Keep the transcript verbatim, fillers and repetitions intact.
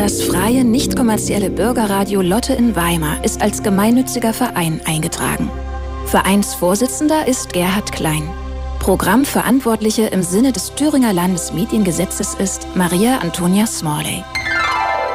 Das freie, nicht kommerzielle Bürgerradio Lotte in Weimar ist als gemeinnütziger Verein eingetragen. Vereinsvorsitzender ist Gerhard Klein. Programmverantwortliche im Sinne des Thüringer Landesmediengesetzes ist Maria Antonia Smalley.